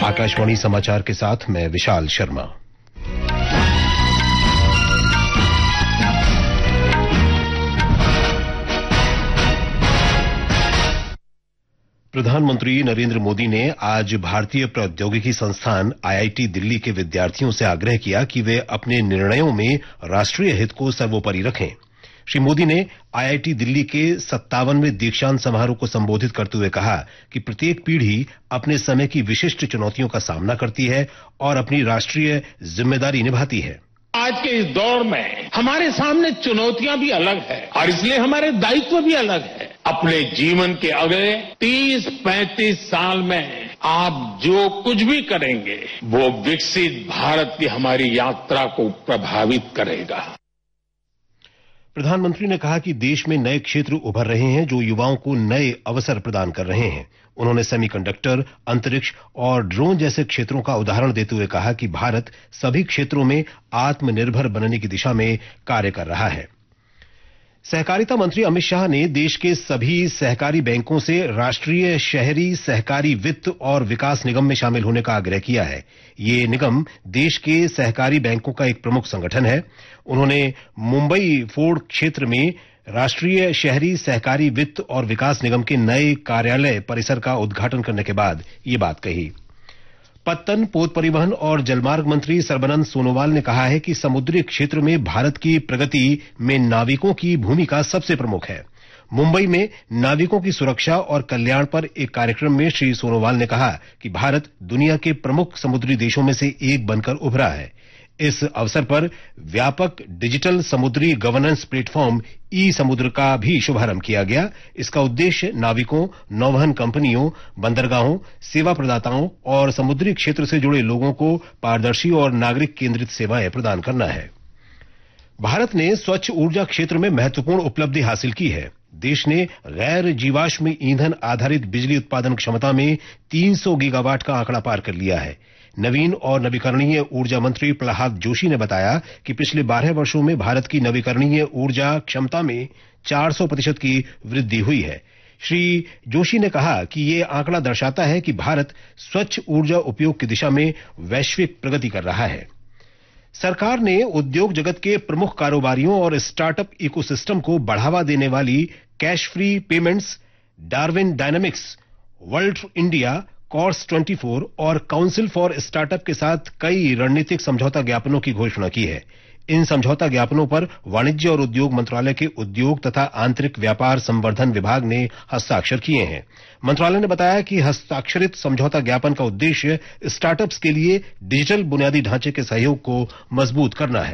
आकाशवाणी समाचार के साथ मैं विशाल शर्मा। प्रधानमंत्री नरेंद्र मोदी ने आज भारतीय प्रौद्योगिकी संस्थान आईआईटी दिल्ली के विद्यार्थियों से आग्रह किया कि वे अपने निर्णयों में राष्ट्रीय हित को सर्वोपरि रखें। श्री मोदी ने आईआईटी दिल्ली के 57वें दीक्षांत समारोह को संबोधित करते हुए कहा कि प्रत्येक पीढ़ी अपने समय की विशिष्ट चुनौतियों का सामना करती है और अपनी राष्ट्रीय जिम्मेदारी निभाती है। आज के इस दौर में हमारे सामने चुनौतियां भी अलग है और इसलिए हमारे दायित्व भी अलग है। अपने जीवन के अगले 30-35 साल में आप जो कुछ भी करेंगे वो विकसित भारत की हमारी यात्रा को प्रभावित करेगा। प्रधानमंत्री ने कहा कि देश में नए क्षेत्र उभर रहे हैं जो युवाओं को नए अवसर प्रदान कर रहे हैं। उन्होंने सेमीकंडक्टर, अंतरिक्ष और ड्रोन जैसे क्षेत्रों का उदाहरण देते हुए कहा कि भारत सभी क्षेत्रों में आत्मनिर्भर बनने की दिशा में कार्य कर रहा है। सहकारिता मंत्री अमित शाह ने देश के सभी सहकारी बैंकों से राष्ट्रीय शहरी सहकारी वित्त और विकास निगम में शामिल होने का आग्रह किया है। ये निगम देश के सहकारी बैंकों का एक प्रमुख संगठन है। उन्होंने मुंबई फोर्ड क्षेत्र में राष्ट्रीय शहरी सहकारी वित्त और विकास निगम के नए कार्यालय परिसर का उद्घाटन करने के बाद ये बात कही। पत्तन, पोत परिवहन और जलमार्ग मंत्री सर्बानंद सोनोवाल ने कहा है कि समुद्री क्षेत्र में भारत की प्रगति में नाविकों की भूमिका सबसे प्रमुख है। मुंबई में नाविकों की सुरक्षा और कल्याण पर एक कार्यक्रम में श्री सोनोवाल ने कहा कि भारत दुनिया के प्रमुख समुद्री देशों में से एक बनकर उभरा है। इस अवसर पर व्यापक डिजिटल समुद्री गवर्नेंस प्लेटफॉर्म ई समुद्र का भी शुभारंभ किया गया। इसका उद्देश्य नाविकों, नौवहन कंपनियों, बंदरगाहों, सेवा प्रदाताओं और समुद्री क्षेत्र से जुड़े लोगों को पारदर्शी और नागरिक केंद्रित सेवाएं प्रदान करना है। भारत ने स्वच्छ ऊर्जा क्षेत्र में महत्वपूर्ण उपलब्धि हासिल की है। देश ने गैर जीवाश्म ईंधन आधारित बिजली उत्पादन क्षमता में 300 गीगावाट का आंकड़ा पार कर लिया है। नवीन और नवीकरणीय ऊर्जा मंत्री प्रहलाद जोशी ने बताया कि पिछले 12 वर्षों में भारत की नवीकरणीय ऊर्जा क्षमता में 400% की वृद्धि हुई है। श्री जोशी ने कहा कि ये आंकड़ा दर्शाता है कि भारत स्वच्छ ऊर्जा उपयोग की दिशा में वैश्विक प्रगति कर रहा है। सरकार ने उद्योग जगत के प्रमुख कारोबारियों और स्टार्टअप इकोसिस्टम को बढ़ावा देने वाली cash free payments, Darwin dynamics, world India, course 24 और काउंसिल फॉर स्टार्टअप के साथ कई रणनीतिक समझौता ज्ञापनों की घोषणा की है। इन समझौता ज्ञापनों पर वाणिज्य और उद्योग मंत्रालय के उद्योग तथा आंतरिक व्यापार संवर्धन विभाग ने हस्ताक्षर किए हैं। मंत्रालय ने बताया कि हस्ताक्षरित समझौता ज्ञापन का उद्देश्य स्टार्टअप्स के लिए डिजिटल बुनियादी ढांचे के सहयोग को मजबूत करना है।